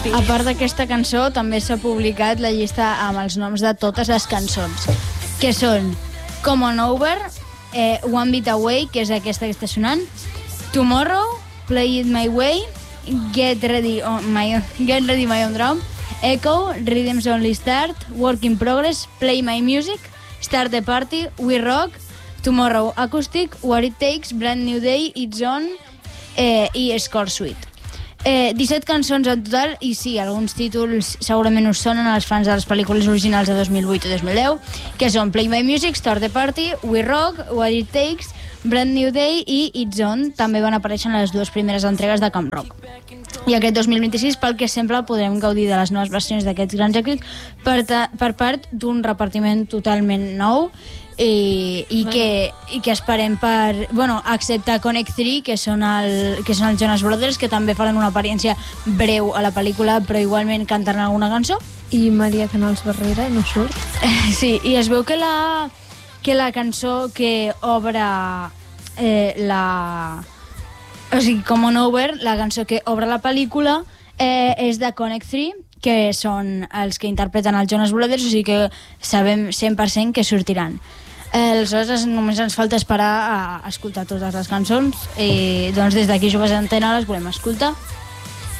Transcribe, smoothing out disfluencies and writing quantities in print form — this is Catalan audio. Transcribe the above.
A part d'aquesta cançó, també s'ha publicat la llista amb els noms de totes les cançons, que són Come On Over, One Beat Away, que és aquesta que està sonant, Tomorrow, Play It My Way, Get Ready My Own Drum, Echo, Rhythms Only Start, Work in Progress, Play My Music, Start the Party, We Rock, Tomorrow Acoustic, What It Takes, Brand New Day, It's On i Score Suite. 17 cançons en total, i sí, alguns títols segurament us sonen als fans de les pel·lícules originals de 2008 i 2010, que són Play My Music, Start the Party, We Rock, What It Takes, Brand New Day i It's On. També van aparèixer en les dues primeres entregues de Camp Rock. I aquest 2026, pel que sembla, podrem gaudir de les noves versions d'aquests grans èxits per part d'un repartiment totalment nou i que esperem per... Bueno, excepte Connect 3, que són els Jonas Brothers, que també faran una apariència breu a la pel·lícula, però igualment cantaran alguna cançó. I Maria Canals Barrera no surt. Sí, i es veu que la cançó que obre o sigui, Come On Over, la cançó que obre la pel·lícula, és de Connect 3, que són els que interpreten els Jonas Brothers, o sigui que sabem 100% que sortiran. Aleshores només ens falta esperar a escoltar totes les cançons i doncs des d'aquí Joves Antena les volem escoltar.